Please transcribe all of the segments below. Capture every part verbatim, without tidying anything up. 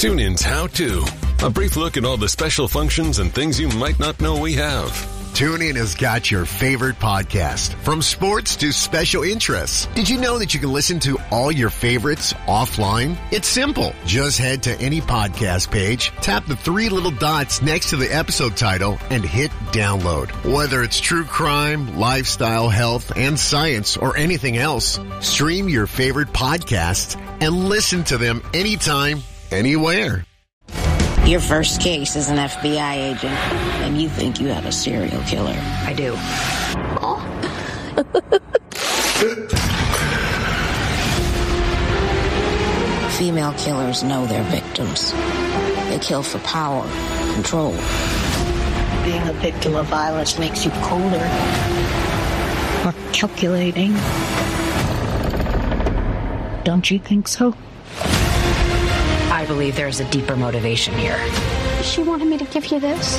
TuneIn's How To. A brief look at all the special functions and things you might not know we have. TuneIn has got your favorite podcast, from sports to special interests. Did you know that you can listen to all your favorites offline? It's simple. Just head to any podcast page, tap the three little dots next to the episode title, and hit download. Whether it's true crime, lifestyle, health, and science, or anything else, stream your favorite podcasts and listen to them anytime, anywhere. Your first case is an F B I agent, and you think you have a serial killer. I do. Oh. Female killers know their victims. They kill for power, control. Being a victim of violence makes you colder, more calculating. Don't you think so? I believe there's a deeper motivation here. She wanted me to give you this.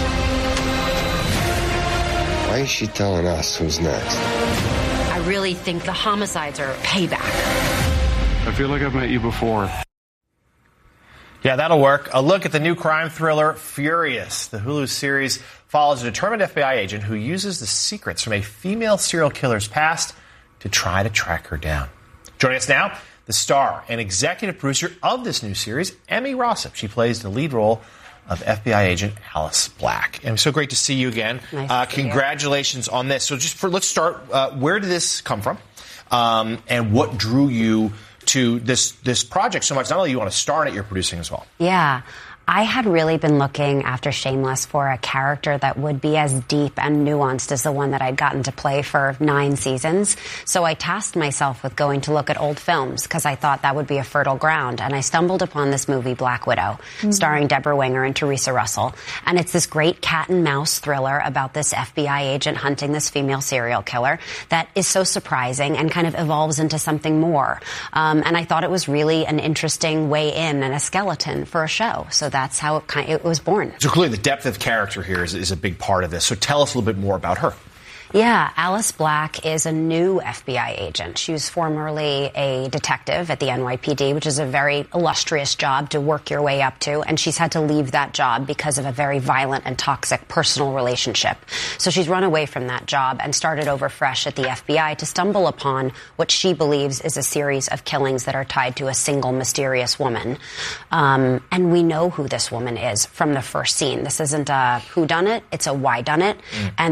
Why is she telling us who's next? I really think the homicides are payback. I feel like I've met you before. Yeah, that'll work. A look at the new crime thriller, Furious. The Hulu series follows a determined F B I agent who uses the secrets from a female serial killer's past to try to track her down. Joining us now, the star and executive producer of this new series, Emmy Rossip. She plays the lead role of F B I agent Alice Black. And so great to see you again. Nice uh, to see congratulations you. on this. So just for let's start. Uh, where did this come from, um, and what drew you to this this project so much? Not only you want to star in it, you're producing as well. Yeah. I had really been looking after Shameless for a character that would be as deep and nuanced as the one that I'd gotten to play for nine seasons. So I tasked myself with going to look at old films because I thought that would be a fertile ground. And I stumbled upon this movie, Black Widow, mm-hmm. starring Deborah Winger and Teresa Russell. And it's this great cat and mouse thriller about this F B I agent hunting this female serial killer that is so surprising and kind of evolves into something more. Um, and I thought it was really an interesting way in and a skeleton for a show. So that's how it, kind of, it was born. So clearly the depth of character here is, is a big part of this. So tell us a little bit more about her. Yeah, Alice Black is a new F B I agent. She was formerly a detective at the N Y P D, which is a very illustrious job to work your way up to, and she's had to leave that job because of a very violent and toxic personal relationship. So she's run away from that job and started over fresh at the F B I to stumble upon what she believes is a series of killings that are tied to a single mysterious woman. Um, and we know who this woman is from the first scene. This isn't a whodunit, it's a whydunit. Mm. And